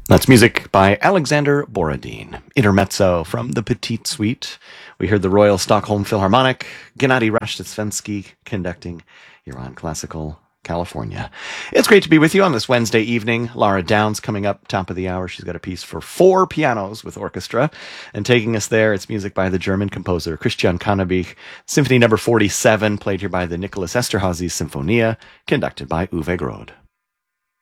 That's music by Alexander Borodin. Intermezzo from the Petite Suite. We heard the Royal Stockholm Philharmonic, Gennady Rashtsvensky conducting here on Classical California. It's great to be with you on this Wednesday evening. Laura Downs coming up top of the hour. She's got a piece for 4 pianos with orchestra. And taking us there, it's music by the German composer Christian Cannabich. Symphony number 47, played here by the Nicholas Esterhazy Sinfonia, conducted by Uwe Grode.